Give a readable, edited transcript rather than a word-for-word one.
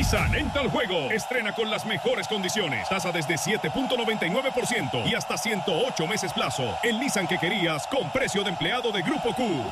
Nissan entra al juego. Estrena con las mejores condiciones. Tasa desde 7.99% y hasta 108 meses plazo. El Nissan que querías con precio de empleado de Grupo Q.